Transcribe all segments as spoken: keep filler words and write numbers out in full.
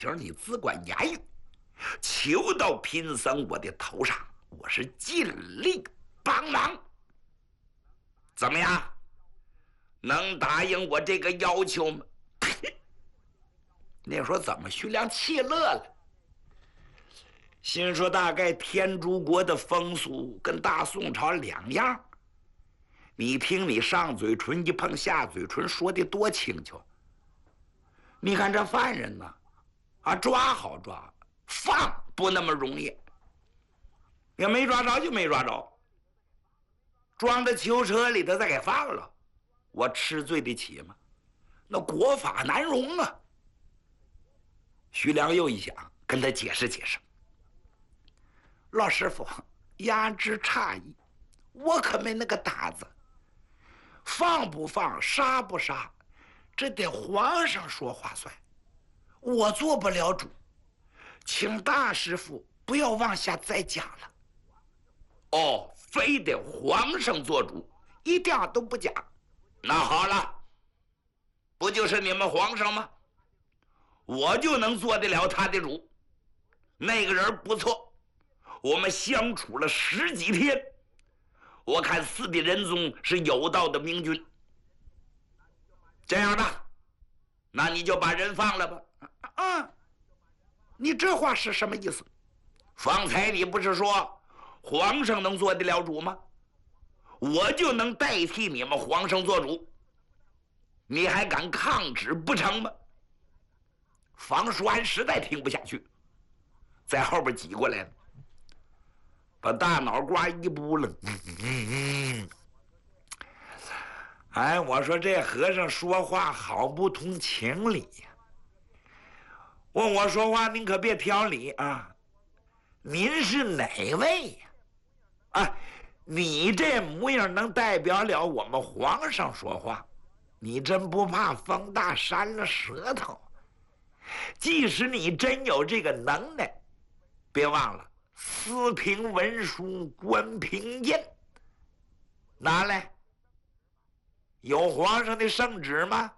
请你只管言语，求到贫僧我的头上，我是尽力帮忙。怎么样？能答应我这个要求吗？那时候怎么徐良气乐了，心说大概天竺国的风俗跟大宋朝两样。你听你上嘴唇一碰下嘴唇说的多轻巧。你看这犯人呢，啊，抓好抓，放不那么容易。也没抓着就没抓着，装在囚车里头再给放了，我吃罪得起吗？那国法难容啊。徐良又一想，跟他解释解释。老师傅，言之差矣，我可没那个胆子。放不放，杀不杀，这得皇上说话算，我做不了主，请大师傅不要往下再讲了。哦，非得皇上做主，一点都不假。那好了，不就是你们皇上吗？我就能做得了他的主。那个人不错，我们相处了十几天，我看四弟仁宗是有道的明君。这样吧，那你就把人放了吧。啊，你这话是什么意思？方才你不是说皇上能做得了主吗？我就能代替你们皇上做主，你还敢抗旨不成吗？方叔安实在听不下去，在后边挤过来了，把大脑瓜一扑棱。哎，我说这和尚说话好不通情理呀！问我说话，您可别挑理啊！您是哪位呀？啊，你这模样能代表了我们皇上说话？你真不怕风大扇了舌头？即使你真有这个能耐，别忘了私凭文书，官凭印，拿来。有皇上的圣旨吗？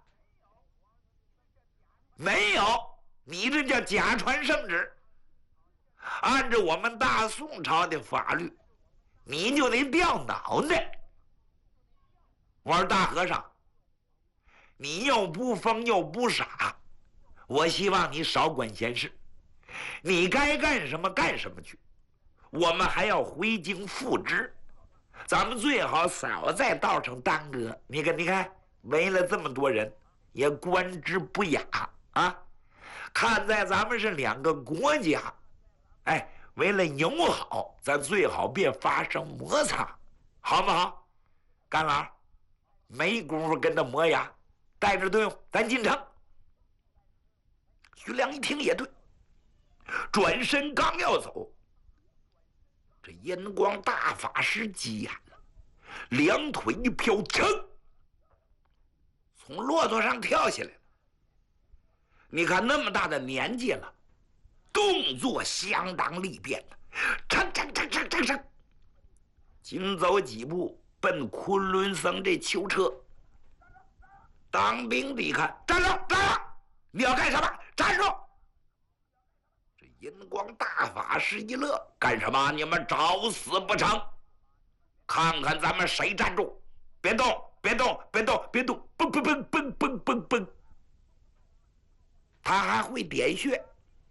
没有，你这叫假传圣旨。按照我们大宋朝的法律，你就得掉脑袋。我说大和尚，你又不疯又不傻，我希望你少管闲事，你该干什么干什么去，我们还要回京复职。咱们最好少在道上耽搁。你看，你看，围了这么多人，也观之不雅啊！看在咱们是两个国家，哎，为了友好，咱最好别发生摩擦，好不好？干老，没工夫跟他磨牙，带着队伍，咱进城。徐良一听也对，转身刚要走。这阴光大法师急眼了，两腿一飘，噌，从骆驼上跳下来了。你看那么大的年纪了，动作相当利便的，噌噌噌噌噌噌，紧走几步奔昆仑僧这囚车。当兵的一看，站住，站住！你要干什么？站住！阴光大法师一乐，干什么？你们找死不成？看看咱们谁站住！别动，别动，别动，别动！蹦蹦蹦蹦蹦蹦蹦！他还会点穴。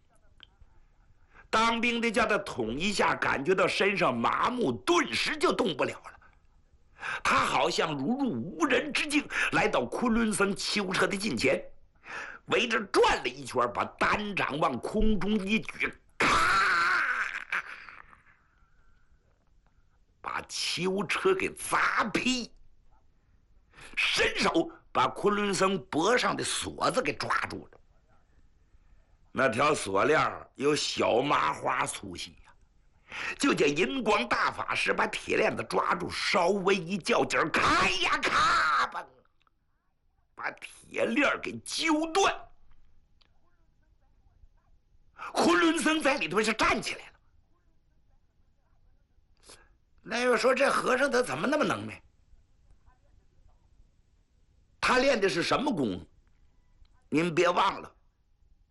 当兵的叫他捅一下，感觉到身上麻木，顿时就动不了了。他好像如入无人之境，来到昆仑僧囚车的近前。围着转了一圈，把单掌往空中一举，咔，把囚车给砸劈，伸手把昆仑僧脖上的锁子给抓住了。那条锁链有小麻花粗细呀、啊，就见银光大法师把铁链子抓住，稍微一较劲儿，咔呀咔吧，把铁链给揪断。昆仑僧在里头是站起来了。那要说这和尚他怎么那么能耐？他练的是什么功夫？您别忘了，